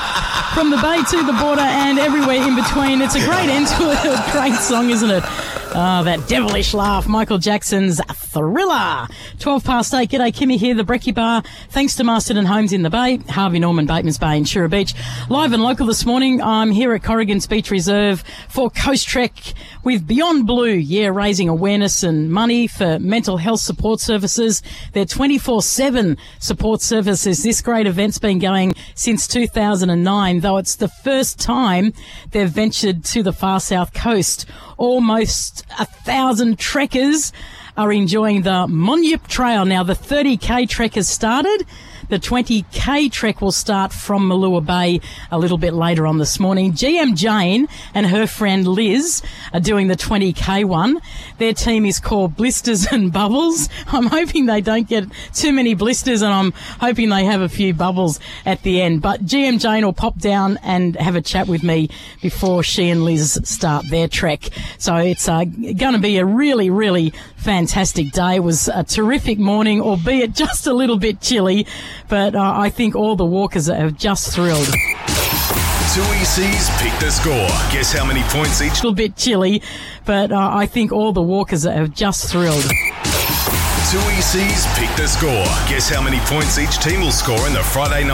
From the bay to the border and everywhere in between. It's a great end to a great song, isn't it? That devilish laugh, Michael Jackson's Thriller. 8:12. G'day, Kimmy here, the Brekkie Bar. Thanks to Masterton Homes in the Bay, Harvey Norman, Bateman's Bay and Shura Beach. Live and local this morning, I'm here at Corrigan's Beach Reserve for Coast Trek with Beyond Blue. Yeah, raising awareness and money for mental health support services. Their 24/7 support services. This great event's been going since 2009, though it's the first time they've ventured to the far south coast. Almost 1,000 trekkers are enjoying the Monyip Trail. Now, the 30K trek has started. The 20K trek will start from Malua Bay a little bit later on this morning. GM Jane and her friend Liz are doing the 20K one. Their team is called Blisters and Bubbles. I'm hoping they don't get too many blisters, and I'm hoping they have a few bubbles at the end. But GM Jane will pop down and have a chat with me before she and Liz start their trek. So it's going to be a really, really fantastic day. It was a terrific morning, albeit just a little bit chilly. But I think all the walkers are just thrilled. 2EC's Pick the Score. Guess how many points each? A little bit chilly, but I think all the walkers are just thrilled. 2EC's Pick the Score. Guess how many points each team will score in the Friday night